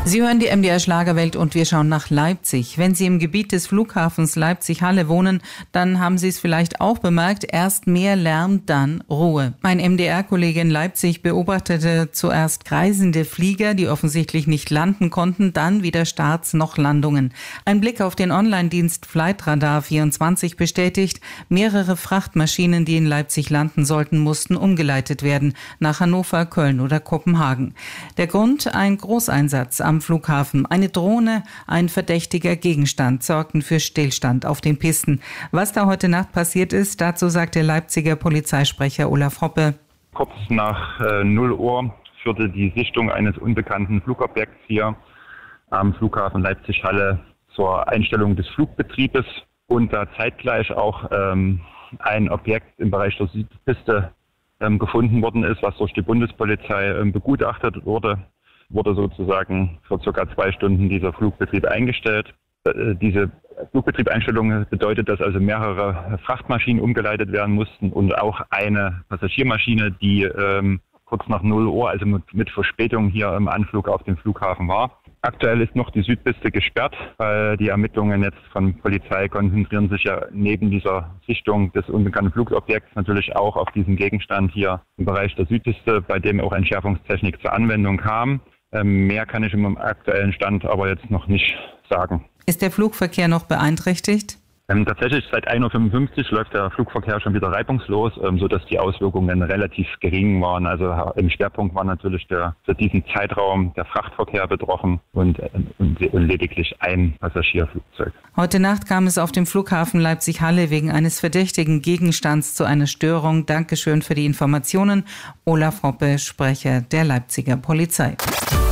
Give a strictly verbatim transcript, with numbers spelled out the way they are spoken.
Sie hören die M D R Schlagerwelt und wir schauen nach Leipzig. Wenn Sie im Gebiet des Flughafens Leipzig-Halle wohnen, dann haben Sie es vielleicht auch bemerkt, erst mehr Lärm, dann Ruhe. Mein M D R-Kollege in Leipzig beobachtete zuerst kreisende Flieger, die offensichtlich nicht landen konnten, dann weder Starts noch Landungen. Ein Blick auf den Online-Dienst Flightradar vierundzwanzig bestätigt, mehrere Frachtmaschinen, die in Leipzig landen sollten, mussten umgeleitet werden nach Hannover, Köln oder Kopenhagen. Der Grund: ein Großeinsatz am Flughafen. Eine Drohne, ein verdächtiger Gegenstand sorgten für Stillstand auf den Pisten. Was da heute Nacht passiert ist, dazu sagt der Leipziger Polizeisprecher Olaf Hoppe. Kurz nach äh, null Uhr führte die Sichtung eines unbekannten Flugobjekts hier am Flughafen Leipzig-Halle zur Einstellung des Flugbetriebes und da zeitgleich auch ähm, ein Objekt im Bereich der Südpiste ähm, gefunden worden ist, was durch die Bundespolizei ähm, begutachtet wurde, wurde sozusagen für circa zwei Stunden dieser Flugbetrieb eingestellt. Äh, diese Flugbetriebeinstellung bedeutet, dass also mehrere Frachtmaschinen umgeleitet werden mussten und auch eine Passagiermaschine, die ähm, kurz nach null Uhr, also mit, mit Verspätung hier im Anflug auf dem Flughafen war. Aktuell ist noch die Südpiste gesperrt, weil die Ermittlungen jetzt von Polizei konzentrieren sich ja neben dieser Sichtung des unbekannten Flugobjekts natürlich auch auf diesen Gegenstand hier im Bereich der Südpiste, bei dem auch Entschärfungstechnik zur Anwendung kam. Ähm, mehr kann ich im aktuellen Stand aber jetzt noch nicht sagen. Ist der Flugverkehr noch beeinträchtigt? Ähm, tatsächlich seit ein Uhr fünfundfünfzig läuft der Flugverkehr schon wieder reibungslos, ähm, sodass die Auswirkungen relativ gering waren. Also im Schwerpunkt war natürlich der, für diesen Zeitraum der Frachtverkehr betroffen und, äh, und, und lediglich ein Passagierflugzeug. Heute Nacht kam es auf dem Flughafen Leipzig-Halle wegen eines verdächtigen Gegenstands zu einer Störung. Dankeschön für die Informationen. Olaf Hoppe, Sprecher der Leipziger Polizei.